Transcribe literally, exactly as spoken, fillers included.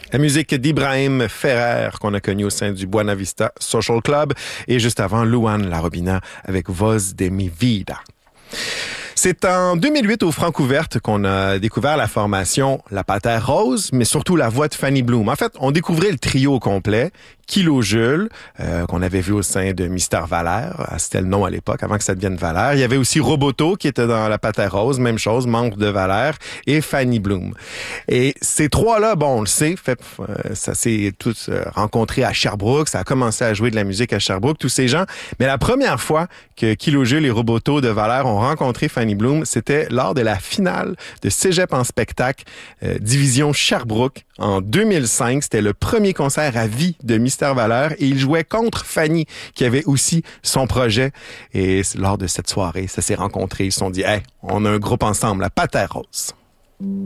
La musique d'Ibrahim Ferrer qu'on a connue au sein du Buena Vista Social Club et juste avant Luan Larobina avec Voz de mi vida. C'est en deux mille huit au Francouverte qu'on a découvert la formation La Panthère Rose, mais surtout la voix de Fanny Bloom. En fait, on découvrait le trio au complet, Kilojules, euh, qu'on avait vu au sein de Mystère Valère, c'était le nom à l'époque, avant que ça devienne Valère. Il y avait aussi Roboto qui était dans La Panthère Rose, même chose, membre de Valère, et Fanny Bloom. Et ces trois-là, bon, on le sait, fait, euh, ça s'est tous euh, rencontrés à Sherbrooke, ça a commencé à jouer de la musique à Sherbrooke, tous ces gens. Mais la première fois que Kilojules et Roboto de Valère ont rencontré Fanny Bloom, c'était lors de la finale de Cégep en spectacle, euh, division Sherbrooke, en deux mille cinq. C'était le premier concert à vie de Mystère Valère et il jouait contre Fanny, qui avait aussi son projet. Et lors de cette soirée, ça s'est rencontré. Ils se sont dit, hey, on a un groupe ensemble, la Panthère Rose.